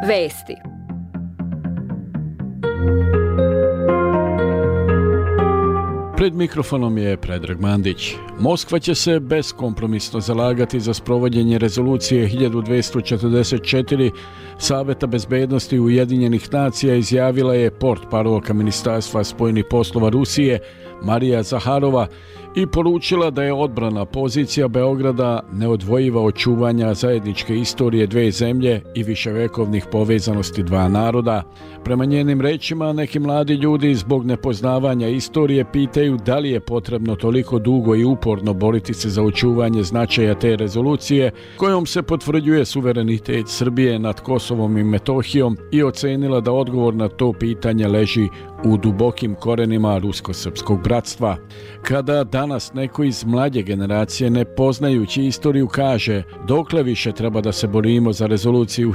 Vesti. Pred mikrofonom je Predrag Mandić. Moskva će se beskompromisno zalagati za sprovođenje rezolucije 1244 Saveta bezbednosti Ujedinjenih nacija, izjavila je portparolka Ministarstva spojenih poslova Rusije Marija Zaharova i poručila da je odbrana pozicija Beograda neodvojiva od čuvanja zajedničke istorije dve zemlje i viševekovnih povezanosti dva naroda. Prema njenim rečima, neki mladi ljudi zbog nepoznavanja istorije pitaju da li je potrebno toliko dugo i uporno boriti se za očuvanje značaja te rezolucije kojom se potvrđuje suverenitet Srbije nad Kosovom i Metohijom i ocenila da odgovor na to pitanje leži u dubokim korenima rusko-srpskog bratstva. Kada danas neko iz mlađe generacije, ne poznajući istoriju, kaže dokle više treba da se borimo za rezoluciju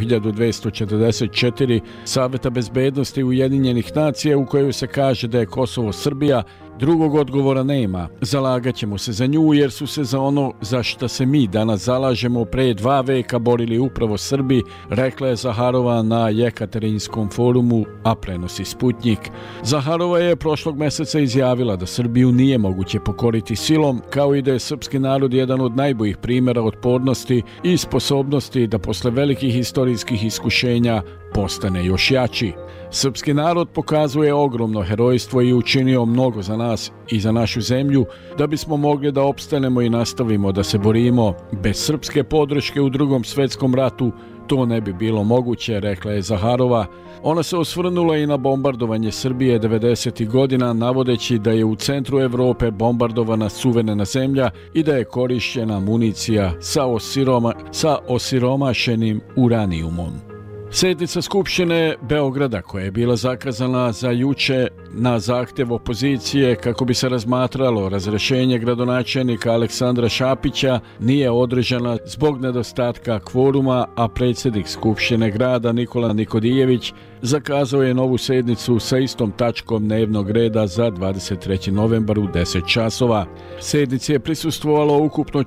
1244 Saveta bezbednosti Ujedinjenih nacija u kojoj se kaže da je Kosovo Srbija, drugog odgovora nema. Zalagaćemo se za nju jer su se za ono za što se mi danas zalažemo pre 2 veka borili upravo Srbi, rekla je Zaharova na Jekaterinskom forumu, a prenosi Sputnjik. Zaharova je prošlog meseca izjavila da Srbiju nije moguće pokoriti silom, kao i da je srpski narod jedan od najboljih primjera otpornosti i sposobnosti da posle velikih historijskih iskušenja postane još jači. Srpski narod pokazuje ogromno herojstvo i učinio mnogo za nas i za našu zemlju da bismo mogli da opstanemo i nastavimo da se borimo. Bez srpske podrške u Drugom svjetskom ratu to ne bi bilo moguće, rekla je Zaharova. Ona se osvrnula i na bombardovanje Srbije 90. godina, navodeći da je u centru Evrope bombardovana suverena zemlja i da je korišćena municija sa osiromašenim uranijumom. Sjednica Skupštine Beograda, koja je bila zakazana za juče na zahtjev opozicije kako bi se razmatralo razrješenje gradonačelnika Aleksandra Šapića, nije održana zbog nedostatka kvoruma, a predsjednik Skupštine grada Nikola Nikodijević zakazao je novu sjednicu sa istom tačkom dnevnog reda za 23. novembar u 10 časova. Sjednici je prisustvovalo ukupno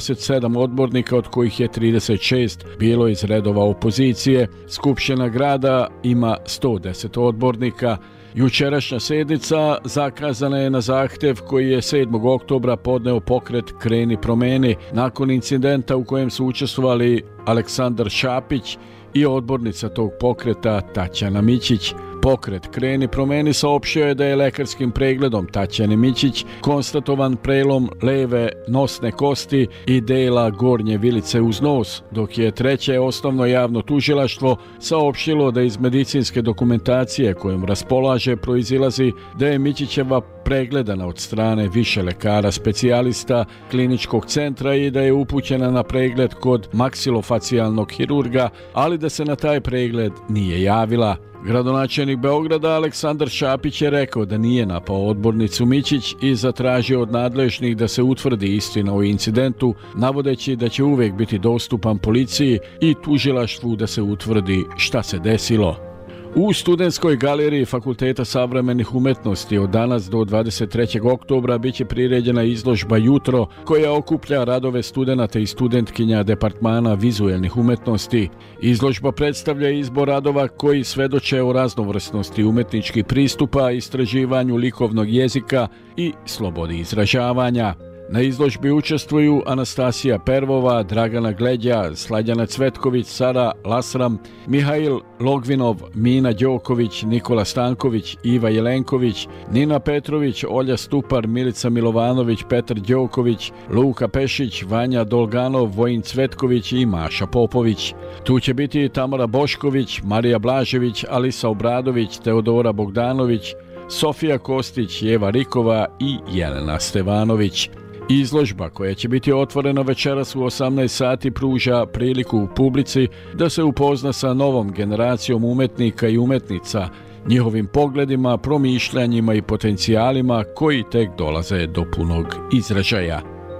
47 odbornika, od kojih je 36 bilo iz redova opozicije. Skupština grada ima 110 odbornika. Jučerašnja sjednica zakazana je na zahtjev koji je 7. oktobra podneo pokret Kreni promeni nakon incidenta u kojem su učestvovali Aleksandar Šapić i odbornica tog pokreta Tatjana Mićić. Pokret Kreni promeni saopštio je da je lekarskim pregledom Tatjane Mićić konstatovan prelom leve nosne kosti i dela gornje vilice uz nos, dok je treće osnovno javno tužilaštvo saopštilo da iz medicinske dokumentacije kojom raspolaže proizilazi da je Mićićeva pregledana od strane više lekara specijalista kliničkog centra i da je upućena na pregled kod maksilofacijalnog hirurga, ali da se na taj pregled nije javila. Gradonačelnik Beograda Aleksandar Šapić je rekao da nije napao odbornicu Mićić i zatražio od nadležnih da se utvrdi istina o incidentu, navodeći da će uvijek biti dostupan policiji i tužilaštvu da se utvrdi šta se desilo. U Studentskoj galeriji Fakulteta savremenih umetnosti od danas do 23. oktobra biće priređena izložba Jutro, koja okuplja radove studenata i studentkinja Departmana vizuelnih umetnosti. Izložba predstavlja izbor radova koji svedoče o raznovrsnosti umetničkih pristupa, istraživanju likovnog jezika i slobodi izražavanja. Na izložbi učestvuju Anastasija Pervova, Dragana Gleđa, Slađana Cvetković, Sara Lasram, Mihail Logvinov, Mina Đoković, Nikola Stanković, Iva Jelenković, Nina Petrović, Olja Stupar, Milica Milovanović, Petar Đoković, Luka Pešić, Vanja Dolganov, Vojin Cvetković i Maša Popović. Tu će biti Tamara Bošković, Marija Blažević, Alisa Obradović, Teodora Bogdanović, Sofija Kostić, Jeva Rikova i Jelena Stevanović. Izložba, koja će biti otvorena večeras u 18 sati, pruža priliku publici da se upozna sa novom generacijom umetnika i umetnica, njihovim pogledima, promišljanjima i potencijalima koji tek dolaze do punog izražaja.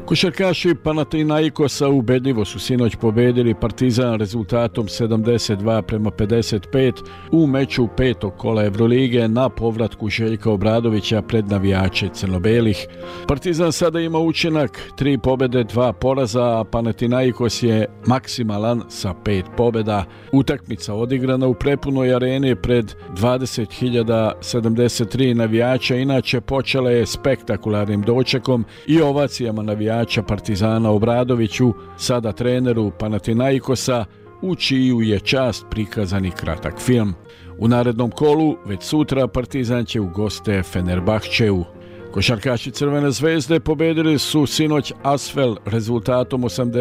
Košarkaši Panathinaikosa ubedljivo su sinoć pobedili Partizan rezultatom 72-55 u meču petog kola Evrolige na povratku Željka Obradovića pred navijače crno-belih. Partizan sada ima učinak 3 pobjede, 2 poraza, a Panathinaikos je maksimalan sa 5 pobjeda. Utakmica odigrana u prepunoj areni pred 20.073 navijača, inače počela je spektakularnim dočekom i ovacijama navijača Partizana Obradoviću, sada treneru Panathinaikosa, u čiju je čast prikazani kratak film. U narednom kolu, već sutra, Partizan će u goste Fenerbahčeu. Košarkaši Crvene zvezde pobedili su sinoć Asvel rezultatom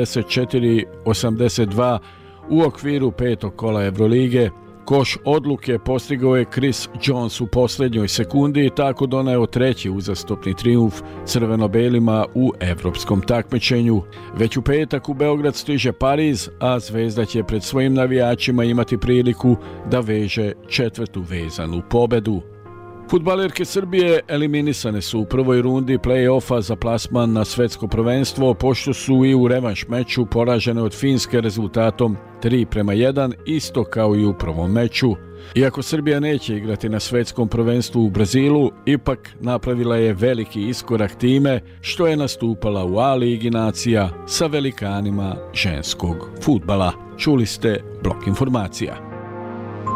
84-82 u okviru petog kola Evrolige. Koš odluke postigao je Chris Jones u posljednjoj sekundi i tako doneo treći uzastopni trijumf crveno-belima u evropskom takmičenju. Već u petak u Beograd stiže Pariz, a Zvezda će pred svojim navijačima imati priliku da veže četvrtu vezanu pobedu. Fudbalerke Srbije eliminisane su u prvoj rundi play-offa za plasman na svetsko prvenstvo, pošto su i u revanš meču poražene od Finske rezultatom 3-1, isto kao i u prvom meču. Iako Srbija neće igrati na svetskom prvenstvu u Brazilu, ipak napravila je veliki iskorak time što je nastupala u A ligi nacija sa velikanima ženskog fudbala. Čuli ste Blok informacija.